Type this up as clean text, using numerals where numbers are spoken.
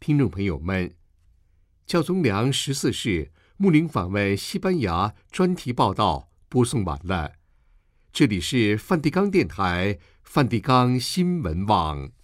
听众朋友们，教宗良14世牧灵访问西班牙专题报道播送完了。这里是梵蒂冈电台梵蒂冈新闻网。